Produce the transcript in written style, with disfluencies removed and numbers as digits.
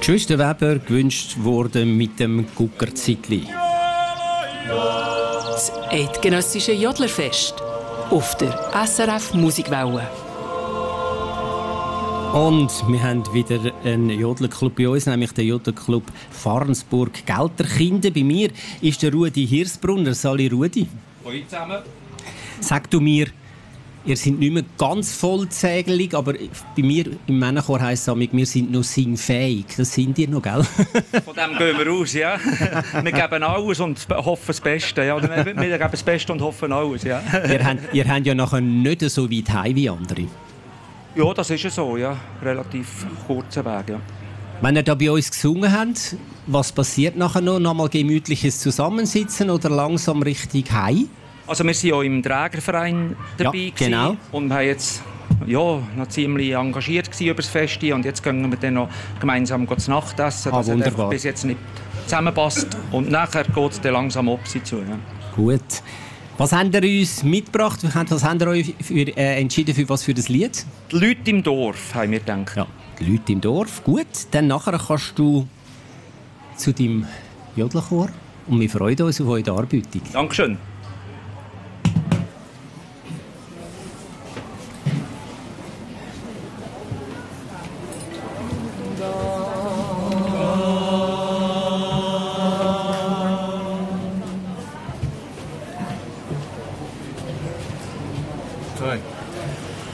Geschwister Weber gewünscht worden mit dem Guckerzickli. Das eidgenössische Jodlerfest auf der SRF Musikwelle. Und wir haben wieder einen Jodlerclub bei uns, nämlich den Jodlerclub Farnsburg-Gelterkinden. Bei mir ist der Rudi Hirsbrunner. Sali Rudi. Hallo zusammen. Sag du mir, ihr seid nicht mehr ganz vollzählig, aber bei mir im Männerchor heisst es, wir sind noch singfähig. Das sind ihr noch, gell? Von dem gehen wir aus, ja. Wir geben alles und hoffen das Beste. Ja. Wir geben das Beste und hoffen alles, ja. Ihr habt ja nachher nicht so weit heim wie andere. Ja, das ist ja so, ja. Relativ kurzer Weg, ja. Wenn ihr da bei uns gesungen habt, was passiert nachher noch? Nochmal gemütliches Zusammensitzen oder langsam richtig heim? Also wir waren auch im Trägerverein dabei. Ja, genau. Und wir waren jetzt noch ziemlich engagiert über das Fest. Und jetzt gehen wir dann noch gemeinsam zu Nacht essen. Das wunderbar. hat bis jetzt nicht zusammenpasst. Und nachher geht es dann langsam auf sie zu. Ja. Gut. Was habt ihr uns mitgebracht? Was habt ihr euch entschieden für was für das Lied? Die Leute im Dorf, haben wir gedacht. Ja, die Leute im Dorf. Gut, dann nachher kannst du zu deinem Jodlerchor und wir freuen uns auf eure Darbietung. Dankeschön.